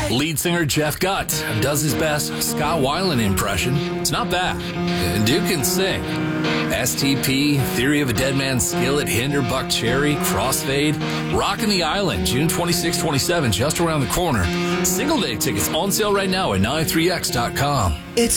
Lead singer Jeff Gutt does his best Scott Weiland impression. It's not bad. Dude can sing. STP, Theory of a Dead Man's Skillet, Hinder, Buck Cherry, Crossfade, Rockin' the Island, June 26-27, just around the corner. Single day tickets on sale right now at 93x.com. It's